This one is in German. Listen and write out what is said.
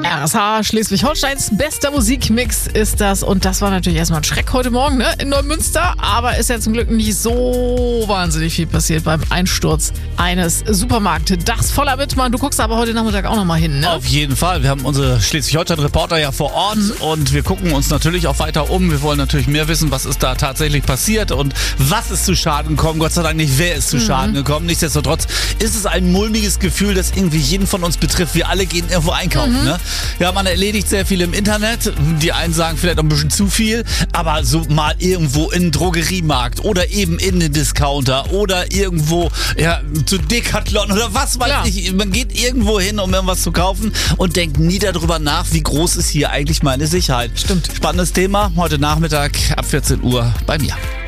RSH Schleswig-Holsteins bester Musikmix ist das. Und das war natürlich erstmal ein Schreck heute Morgen, ne, in Neumünster. Aber ist ja zum Glück nicht so wahnsinnig viel passiert beim Einsturz eines Supermarktdachs voller Wittmann. Du guckst aber heute Nachmittag auch nochmal hin, ne? Auf jeden Fall. Wir haben unsere Schleswig-Holstein-Reporter ja vor Ort und wir gucken uns natürlich auch weiter um. Wir wollen natürlich mehr wissen, was ist da tatsächlich passiert und was ist zu Schaden gekommen. Gott sei Dank nicht, wer ist zu Schaden gekommen. Nichtsdestotrotz ist es ein mulmiges Gefühl, das irgendwie jeden von uns betrifft. Wir alle gehen irgendwo einkaufen, ne? Ja, man erledigt sehr viel im Internet. Die einen sagen vielleicht auch ein bisschen zu viel, aber so mal irgendwo in einen Drogeriemarkt oder eben in den Discounter oder irgendwo zu Decathlon oder was weiß ich. Man geht irgendwo hin, um irgendwas zu kaufen und denkt nie darüber nach, wie groß ist hier eigentlich meine Sicherheit. Stimmt. Spannendes Thema, heute Nachmittag ab 14 Uhr bei mir.